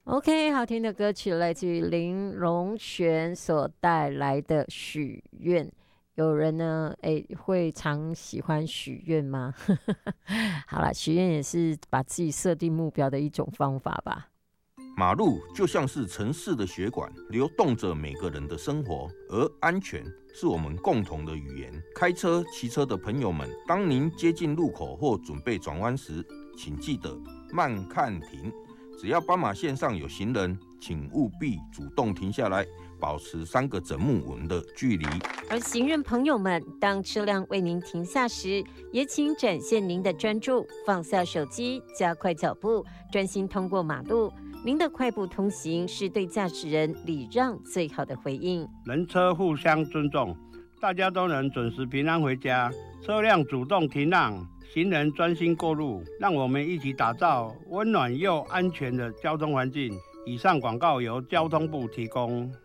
OK， 好听的歌曲来自于林荣璇所带来的许愿。有人呢，会常喜欢许愿吗？好了，许愿也是把自己设定目标的一种方法吧。 马路就像是城市的血管，流动着每个人的生活，而安全是我们共同的语言。开车、骑车的朋友们，当您接近路口或准备转弯时，请记得慢看停。只要斑马线上有行人，请务必主动停下来，保持3个整木纹的距离。 而行人朋友们，当车辆为您停下时，也请展现您的专注，放下手机，加快脚步，专心通过马路。您的快步通行是对驾驶人礼让最好的回应。 人车互相尊重，大家都能准时平安回家。车辆主动停让，行人专心过路，让我们一起打造温暖又安全的交通环境。以上广告由交通部提供。